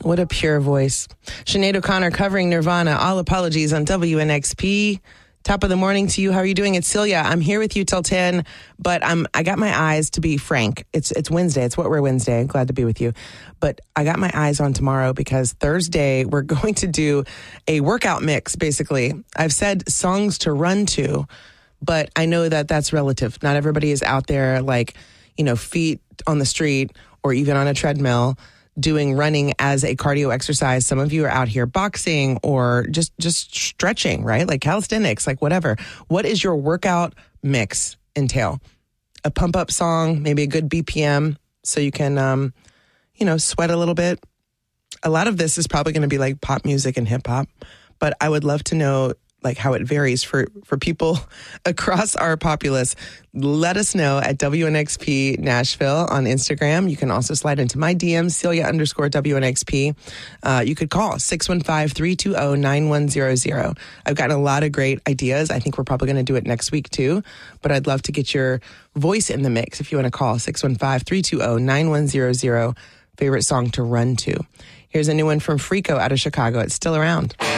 What a pure voice. Sinead O'Connor covering Nirvana. All apologies on WNXP. Top of the morning to you. How are you doing? It's Celia. I'm here with you till 10, but I got my eyes, to be frank. It's Wednesday. It's What We're Wednesday. Glad to be with you. But I got my eyes on tomorrow because Thursday we're going to do a workout mix, basically. I've said songs to run to, but I know that that's relative. Not everybody is out there like, feet on the street or even on a treadmill doing running as a cardio exercise. Some of you are out here boxing or just stretching, right? Like calisthenics, like whatever. What is your workout mix entail? A pump up song, maybe a good BPM so you can, sweat a little bit. A lot of this is probably going to be like pop music and hip hop, but I would love to know like how it varies for people across our populace. Let us know at WNXP Nashville on Instagram. You can also slide into my DMs, Celia_WNXP. You could call 615-320-9100. I've gotten a lot of great ideas. I think we're probably going to do it next week too, but I'd love to get your voice in the mix if you want to call 615-320-9100. Favorite song to run to. Here's a new one from Freako out of Chicago. It's Still Around.